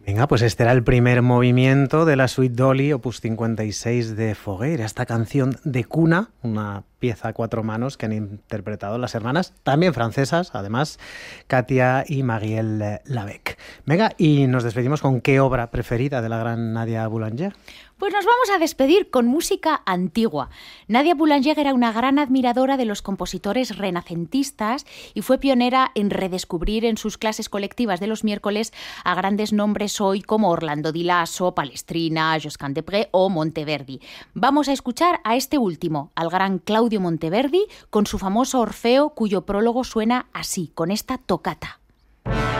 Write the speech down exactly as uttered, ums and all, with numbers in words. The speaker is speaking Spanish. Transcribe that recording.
Venga, pues este era el primer movimiento de la Suite Dolly, opus cincuenta y seis de Foguer, esta canción de cuna, una pieza a cuatro manos que han interpretado las hermanas, también francesas, además, Katia y Marielle Lavec. Venga, y nos despedimos con ¿qué obra preferida de la gran Nadia Boulanger? Pues nos vamos a despedir con música antigua. Nadia Boulanger era una gran admiradora de los compositores renacentistas y fue pionera en redescubrir en sus clases colectivas de los miércoles a grandes nombres hoy como Orlando Di Lasso, Palestrina, Josquin des Prez o Monteverdi. Vamos a escuchar a este último, al gran Claudio Monteverdi, con su famoso Orfeo, cuyo prólogo suena así, con esta tocata.